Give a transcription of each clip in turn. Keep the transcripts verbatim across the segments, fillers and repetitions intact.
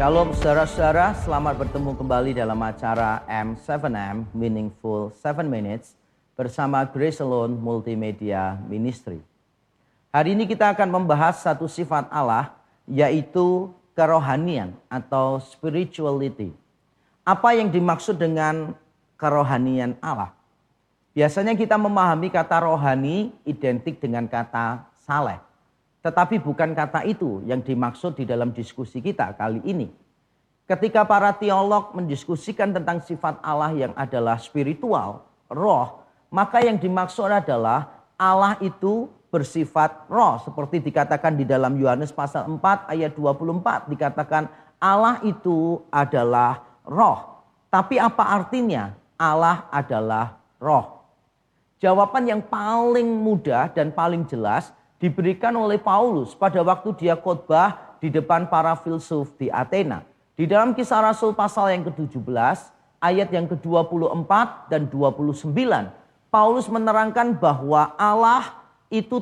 Shalom saudara-saudara, selamat bertemu kembali dalam acara M tujuh M Meaningful tujuh Minutes bersama Grace Alone Multimedia Ministry. Hari ini kita akan membahas satu sifat Allah, yaitu kerohanian atau spirituality. Apa yang dimaksud dengan kerohanian Allah? Biasanya kita memahami kata rohani identik dengan kata saleh. Tetapi bukan kata itu yang dimaksud di dalam diskusi kita kali ini. Ketika para teolog mendiskusikan tentang sifat Allah yang adalah spiritual, roh, maka yang dimaksud adalah Allah itu bersifat roh. Seperti dikatakan di dalam Yohanes pasal empat ayat dua puluh empat, dikatakan Allah itu adalah roh. Tapi apa artinya Allah adalah roh? Jawaban yang paling mudah dan paling jelas diberikan oleh Paulus pada waktu dia khotbah di depan para filsuf di Athena. Di dalam Kisah Rasul pasal yang ketujuh belas, ayat yang ke dua puluh empat dan dua puluh sembilan. Paulus menerangkan bahwa Allah itu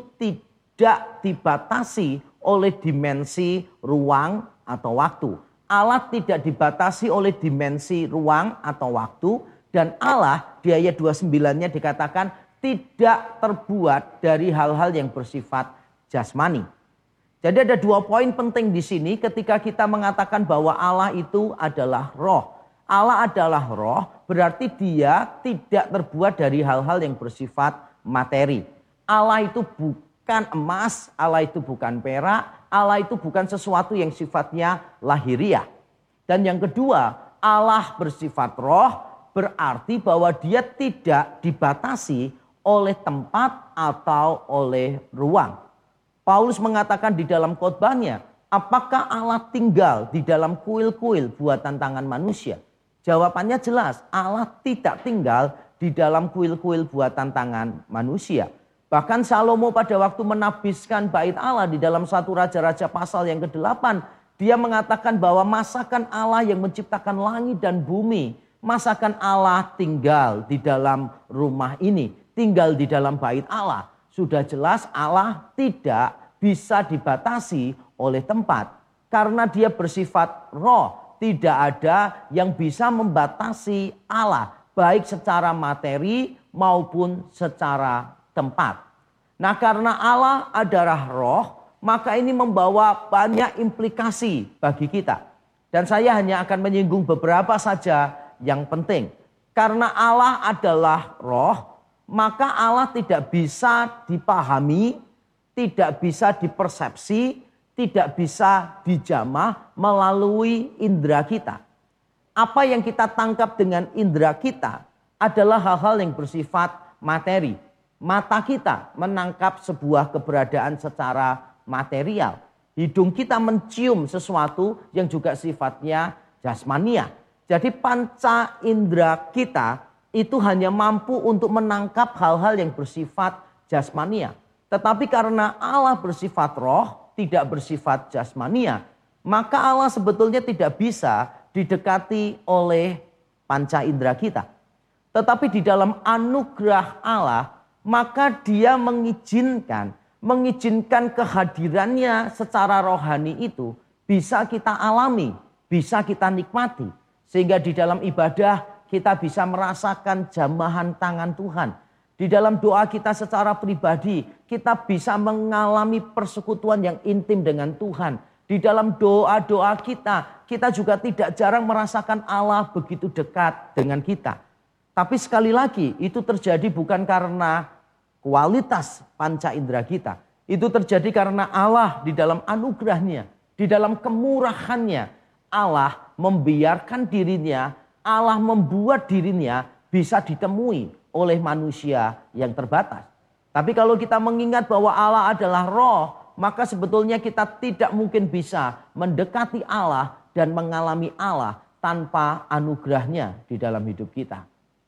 tidak dibatasi oleh dimensi ruang atau waktu. Allah tidak dibatasi oleh dimensi ruang atau waktu. Dan Allah di ayat dua puluh sembilan-nya dikatakan tidak terbuat dari hal-hal yang bersifat jasmani. Jadi ada dua poin penting di sini ketika kita mengatakan bahwa Allah itu adalah roh. Allah adalah roh berarti dia tidak terbuat dari hal-hal yang bersifat materi. Allah itu bukan emas, Allah itu bukan perak, Allah itu bukan sesuatu yang sifatnya lahiriah. Dan yang kedua, Allah bersifat roh berarti bahwa dia tidak dibatasi oleh tempat atau oleh ruang. Paulus mengatakan di dalam khotbahnya, apakah Allah tinggal di dalam kuil-kuil buatan tangan manusia? Jawabannya jelas, Allah tidak tinggal di dalam kuil-kuil buatan tangan manusia. Bahkan Salomo pada waktu menabiskan bait Allah di dalam satu Raja-Raja pasal yang kedelapan, dia mengatakan bahwa masakan Allah yang menciptakan langit dan bumi, masakan Allah tinggal di dalam rumah ini, tinggal di dalam bait Allah. Sudah jelas Allah tidak bisa dibatasi oleh tempat. Karena dia bersifat roh, tidak ada yang bisa membatasi Allah, baik secara materi maupun secara tempat. Nah, karena Allah adalah roh, maka ini membawa banyak implikasi bagi kita. Dan saya hanya akan menyinggung beberapa saja yang penting. Karena Allah adalah roh, maka Allah tidak bisa dipahami, tidak bisa dipersepsi, tidak bisa dijamah melalui indera kita. Apa yang kita tangkap dengan indera kita adalah hal-hal yang bersifat materi. Mata kita menangkap sebuah keberadaan secara material. Hidung kita mencium sesuatu yang juga sifatnya jasmania. Jadi panca indera kita itu hanya mampu untuk menangkap hal-hal yang bersifat jasmania. Tetapi karena Allah bersifat roh, tidak bersifat jasmania, maka Allah sebetulnya tidak bisa didekati oleh panca indera kita. Tetapi di dalam anugerah Allah, maka dia mengizinkan, mengizinkan kehadirannya secara rohani itu bisa kita alami, bisa kita nikmati. Sehingga di dalam ibadah kita bisa merasakan jamahan tangan Tuhan. Di dalam doa kita secara pribadi, kita bisa mengalami persekutuan yang intim dengan Tuhan. Di dalam doa-doa kita, kita juga tidak jarang merasakan Allah begitu dekat dengan kita. Tapi sekali lagi, itu terjadi bukan karena kualitas panca indera kita. Itu terjadi karena Allah di dalam anugerahnya, di dalam kemurahannya, Allah membiarkan dirinya, Allah membuat dirinya bisa ditemui oleh manusia yang terbatas. Tapi kalau kita mengingat bahwa Allah adalah roh, maka sebetulnya kita tidak mungkin bisa mendekati Allah dan mengalami Allah tanpa anugerahnya di dalam hidup kita.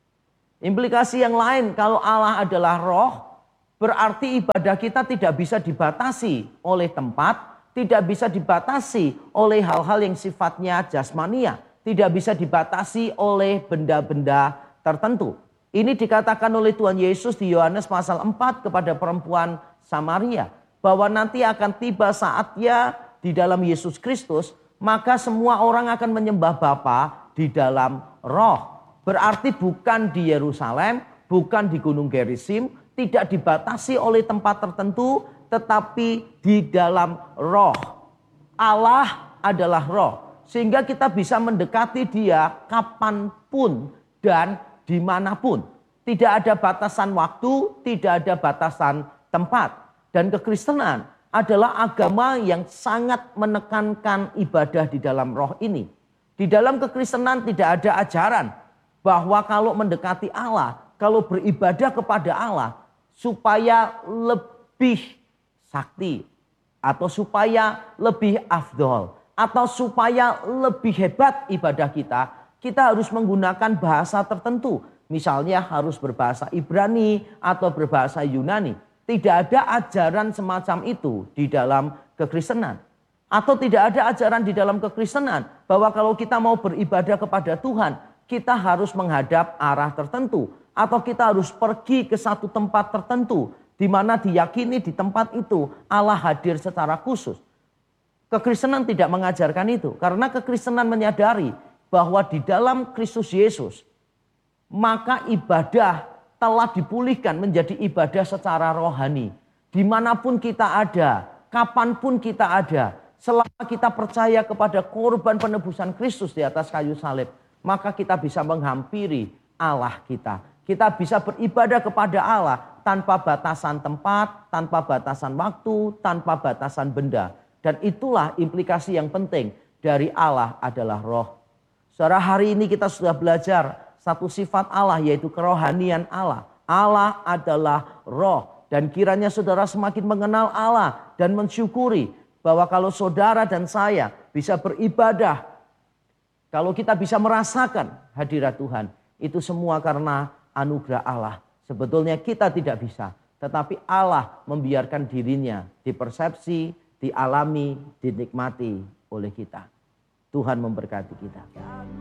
Implikasi yang lain, kalau Allah adalah roh, berarti ibadah kita tidak bisa dibatasi oleh tempat, tidak bisa dibatasi oleh hal-hal yang sifatnya jasmania, tidak bisa dibatasi oleh benda-benda tertentu. Ini dikatakan oleh Tuhan Yesus di Yohanes pasal empat kepada perempuan Samaria, bahwa nanti akan tiba saatnya di dalam Yesus Kristus maka semua orang akan menyembah Bapa di dalam roh. Berarti bukan di Yerusalem, bukan di Gunung Gerizim, tidak dibatasi oleh tempat tertentu, tetapi di dalam roh. Allah adalah roh. Sehingga kita bisa mendekati dia kapanpun dan dimanapun. Tidak ada batasan waktu, tidak ada batasan tempat. Dan kekristenan adalah agama yang sangat menekankan ibadah di dalam roh ini. Di dalam kekristenan tidak ada ajaran bahwa kalau mendekati Allah, kalau beribadah kepada Allah, supaya lebih sakti, atau supaya lebih afdol, atau supaya lebih hebat ibadah kita, kita harus menggunakan bahasa tertentu. Misalnya harus berbahasa Ibrani atau berbahasa Yunani. Tidak ada ajaran semacam itu di dalam kekristenan. Atau tidak ada ajaran di dalam kekristenan bahwa kalau kita mau beribadah kepada Tuhan, kita harus menghadap arah tertentu. Atau kita harus pergi ke satu tempat tertentu, di mana diyakini di tempat itu Allah hadir secara khusus. Kekristenan tidak mengajarkan itu. Karena kekristenan menyadari bahwa di dalam Kristus Yesus, maka ibadah telah dipulihkan menjadi ibadah secara rohani. Dimanapun kita ada, kapanpun kita ada, selama kita percaya kepada korban penebusan Kristus di atas kayu salib, maka kita bisa menghampiri Allah kita. Kita bisa beribadah kepada Allah tanpa batasan tempat, tanpa batasan waktu, tanpa batasan benda. Dan itulah implikasi yang penting dari Allah adalah roh. Saudara, hari ini kita sudah belajar satu sifat Allah, yaitu kerohanian Allah. Allah adalah roh. Dan kiranya saudara semakin mengenal Allah dan mensyukuri bahwa kalau saudara dan saya bisa beribadah, kalau kita bisa merasakan hadirat Tuhan, itu semua karena anugerah Allah. Sebetulnya kita tidak bisa, tetapi Allah membiarkan dirinya dipersepsi, dialami, dinikmati oleh kita. Tuhan memberkati kita.